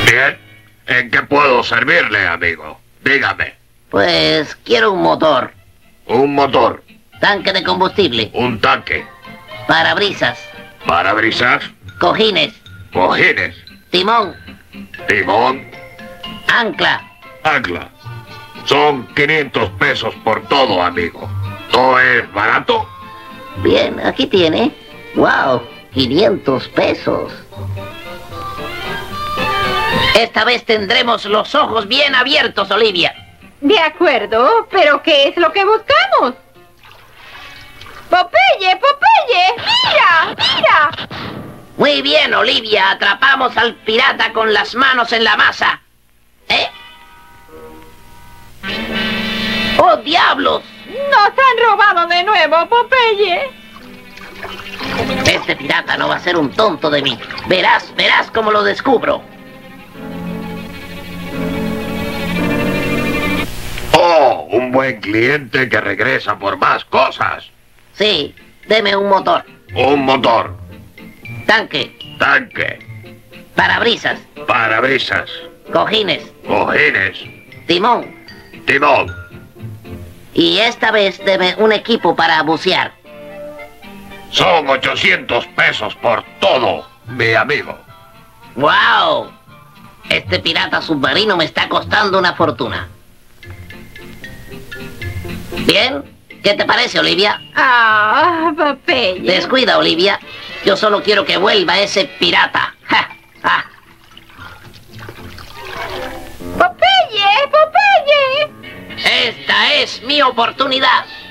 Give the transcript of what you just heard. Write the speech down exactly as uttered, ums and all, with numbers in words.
Bien. ¿En qué puedo servirle, amigo? Dígame. Pues quiero un motor. Un motor. Tanque de combustible. Un tanque. Parabrisas. Parabrisas. Cojines. Cojines. Timón. Timón. Ancla. Ancla. Son quinientos pesos por todo, amigo. ¿No es barato? Bien, aquí tiene. ¡Wow! quinientos pesos. Esta vez tendremos los ojos bien abiertos, Olivia. De acuerdo, pero ¿qué es lo que buscamos? ¡Popeye, Popeye! ¡Mira, mira! Muy bien, Olivia. Atrapamos al pirata con las manos en la masa. ¿Eh? ¡Oh, diablos! ¡Nos han robado de nuevo, Popeye! Este pirata no va a ser un tonto de mí. Verás, verás cómo lo descubro. Oh, un buen cliente que regresa por más cosas. Sí, deme un motor. Un motor. Tanque. Tanque. Parabrisas. Parabrisas. Cojines. Cojines. Timón. Timón. Y esta vez deme un equipo para bucear. Son ochocientos pesos por todo, mi amigo. ¡Wow! Este pirata submarino me está costando una fortuna. ¿Bien? ¿Qué te parece, Olivia? ¡Ah, Popeye! Descuida, Olivia. Yo solo quiero que vuelva ese pirata. ¡Ja! ¡Ja! ¡Popeye! ¡Popeye! Esta es mi oportunidad.